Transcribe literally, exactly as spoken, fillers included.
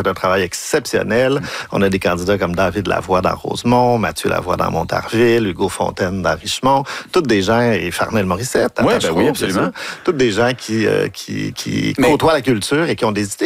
un travail exceptionnel. On a des candidats comme David Lavoie dans Rosemont, Mathieu Lavoie dans Montarville, Hugo Fontaine dans Richemont. Toutes des gens, et Farnel Morissette. Ouais, ben oui, absolument. Toutes des gens qui, euh, qui, qui Mais... côtoient la culture et qui ont des idées.